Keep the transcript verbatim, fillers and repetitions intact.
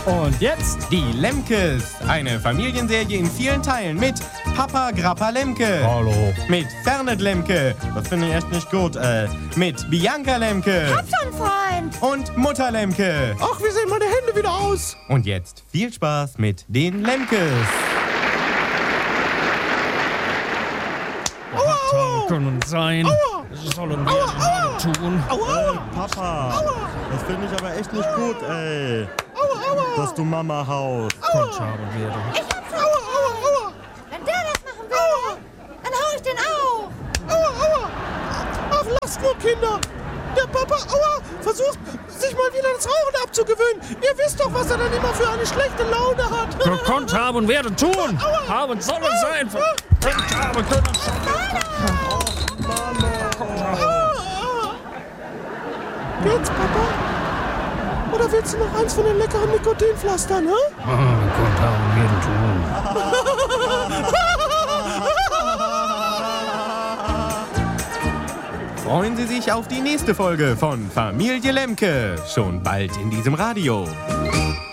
Und jetzt Die Lemkes, eine Familienserie in vielen Teilen mit Papa Grappa Lemke. Hallo. Mit Fernet Lemke, das finde ich echt nicht gut, äh, mit Bianca Lemke. Hab schon, Freund. Und Mutter Lemke. Ach, wie sehen meine Hände wieder aus? Und jetzt viel Spaß mit den Lemkes. Tage können sein. Aua. Sollen wir Aua, das tun? Aua, Papa, das finde ich aber echt nicht gut, ey, aua, aua. dass du Mama haust. Konnt haben werden. Ich hab's schon. Aua, aua, aua. Wenn der das machen würde, dann hau ich den auch. Aua, aua. Ach, lasst nur, Kinder. Der Papa, aua, versucht, sich mal wieder das Rauchen abzugewöhnen. Ihr wisst doch, was er dann immer für eine schlechte Laune hat. Gekonnt haben werden tun. Haben sollen sein. Gekonnt haben können sein. Geht's, Papa? Oder willst du noch eins von den leckeren Nikotinpflastern, hä? Gekonnt haben werden tun. Freuen Sie sich auf die nächste Folge von Familie Lemke, schon bald in diesem Radio.